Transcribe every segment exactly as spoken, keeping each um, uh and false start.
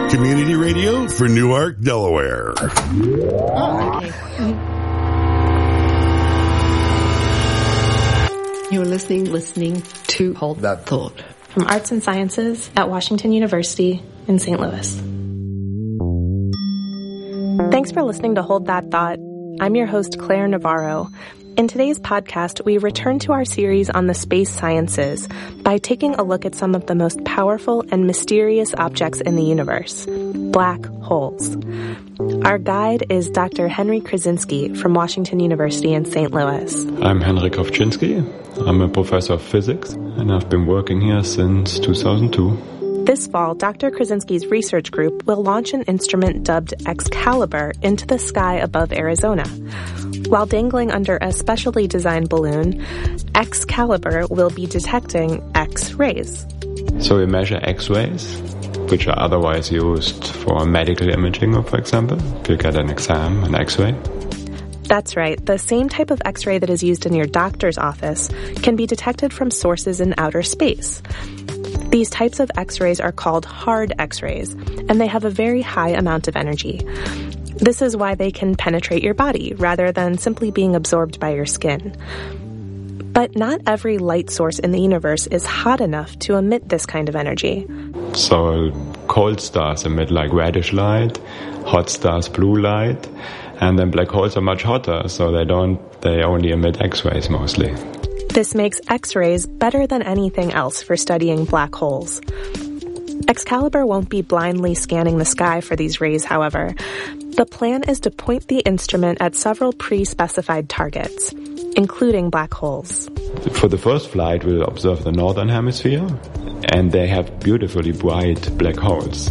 Community radio for Newark, Delaware. Oh, okay. You're listening, listening to Hold That Thought. From Arts and Sciences at Washington University in Saint Louis. Thanks for listening to Hold That Thought. I'm your host, Claire Navarro. In today's podcast, we return to our series on the space sciences by taking a look at some of the most powerful and mysterious objects in the universe, black holes. Our guide is Doctor Henry Krasinski from Washington University in Saint Louis. I'm Henry Kowczynski. I'm a professor of physics, and I've been working here since two thousand two. This fall, Doctor Krasinski's research group will launch an instrument dubbed Excalibur into the sky above Arizona. While dangling under a specially designed balloon, Excalibur will be detecting X-rays. So we measure X-rays, which are otherwise used for medical imaging, for example. If you get an exam, an X-ray. That's right. The same type of X-ray that is used in your doctor's office can be detected from sources in outer space. These types of X-rays are called hard X-rays, and they have a very high amount of energy. This is why they can penetrate your body rather than simply being absorbed by your skin. But not every light source in the universe is hot enough to emit this kind of energy. So cold stars emit like reddish light, hot stars blue light, and then black holes are much hotter, so they don't, they only emit X-rays mostly. This makes X-rays better than anything else for studying black holes. Excalibur won't be blindly scanning the sky for these rays, however. The plan is to point the instrument at several pre-specified targets, including black holes. For the first flight, we'll observe the northern hemisphere, and they have beautifully bright black holes.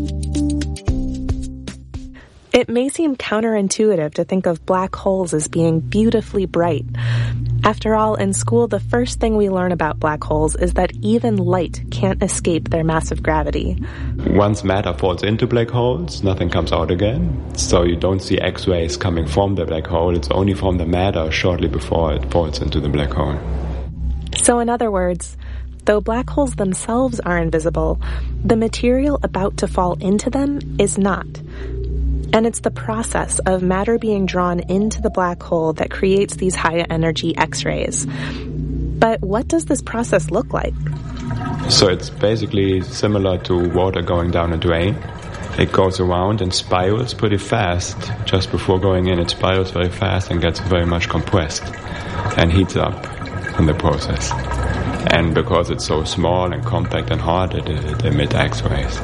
It may seem counterintuitive to think of black holes as being beautifully bright. After all, in school, the first thing we learn about black holes is that even light can't escape their massive gravity. Once matter falls into black holes, nothing comes out again. So you don't see X-rays coming from the black hole. It's only from the matter shortly before it falls into the black hole. So in other words, though black holes themselves are invisible, the material about to fall into them is not. And it's the process of matter being drawn into the black hole that creates these high-energy X-rays. But what does this process look like? So it's basically similar to water going down a drain. It goes around and spirals pretty fast. Just before going in, it spirals very fast and gets very much compressed and heats up in the process. And because it's so small and compact and hard, it, it emits X-rays.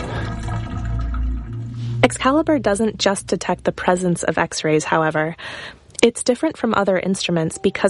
Excalibur doesn't just detect the presence of X-rays, however. It's different from other instruments because